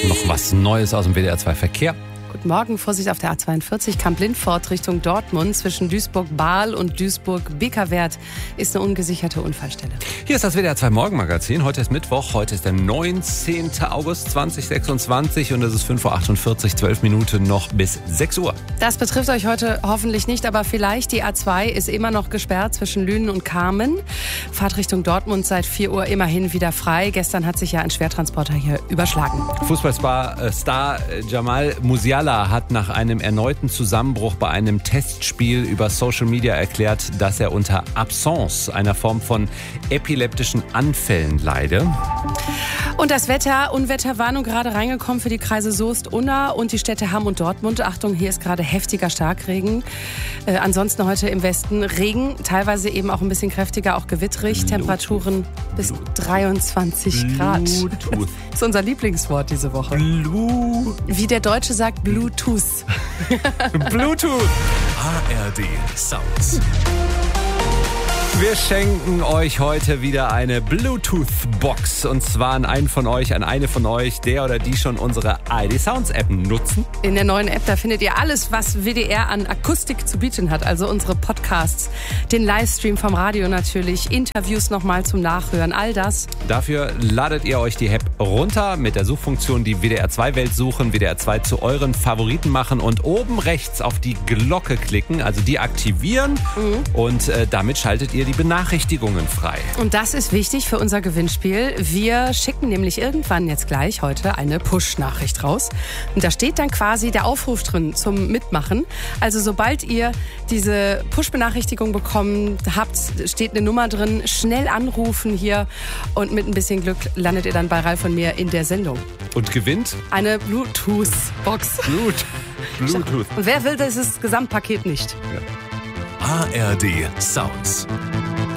Noch was Neues aus dem WDR 2 Verkehr. Guten Morgen, Vorsicht auf der A42, Kamp-Lindfort Richtung Dortmund. Zwischen Duisburg-Bahl und Duisburg-Bickerwerth ist eine ungesicherte Unfallstelle. Hier ist das WDR 2 Morgenmagazin. Heute ist Mittwoch, heute ist der 19. August 2026 und es ist 5.48 Uhr, 12 Minuten noch bis 6 Uhr. Das betrifft euch heute hoffentlich nicht, aber vielleicht. Die A2 ist immer noch gesperrt zwischen Lünen und Kamen. Fahrt Richtung Dortmund seit 4 Uhr immerhin wieder frei. Gestern hat sich ja ein Schwertransporter hier überschlagen. Fußballstar Jamal Musiala hat nach einem erneuten Zusammenbruch bei einem Testspiel über Social Media erklärt, dass er unter Absence, einer Form von epileptischen Anfällen, leide. Und das Wetter, Unwetterwarnung gerade reingekommen für die Kreise Soest, Unna und die Städte Hamm und Dortmund. Achtung, hier ist gerade heftiger Starkregen. Ansonsten heute im Westen Regen, teilweise eben auch ein bisschen kräftiger, auch gewitterig. Temperaturen bis 23 Grad. Bluetooth. Das ist unser Lieblingswort diese Woche. Wie der Deutsche sagt, Bluetooth. Bluetooth. ARD Sounds. Wir schenken euch heute wieder eine Bluetooth-Box. Und zwar an einen von euch, an eine von euch, der oder die schon unsere ARD Sounds-App nutzen. In der neuen App, da findet ihr alles, was WDR an Akustik zu bieten hat. Also unsere Podcasts, den Livestream vom Radio natürlich, Interviews nochmal zum Nachhören, all das. Dafür ladet ihr euch die App runter mit der Suchfunktion, die WDR 2 Welt suchen, WDR 2 zu euren Favoriten machen und oben rechts auf die Glocke klicken, also die aktivieren und damit schaltet ihr die Benachrichtigungen frei. Und das ist wichtig für unser Gewinnspiel. Wir schicken nämlich irgendwann jetzt gleich heute eine Push-Nachricht raus. Und da steht dann quasi der Aufruf drin zum Mitmachen. Also sobald ihr diese Push-Benachrichtigung bekommen habt, steht eine Nummer drin. Schnell anrufen hier und mit ein bisschen Glück landet ihr dann bei Ralf und mir in der Sendung. Und gewinnt? Eine Bluetooth-Box. Bluetooth. Und wer will dieses Gesamtpaket nicht? ARD Sounds.